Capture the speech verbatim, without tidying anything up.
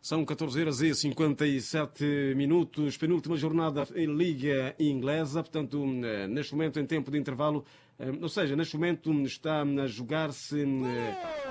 São catorze horas e cinquenta e sete minutos, penúltima jornada em Liga Inglesa, portanto, neste momento em tempo de intervalo, ou seja, neste momento está a jogar-se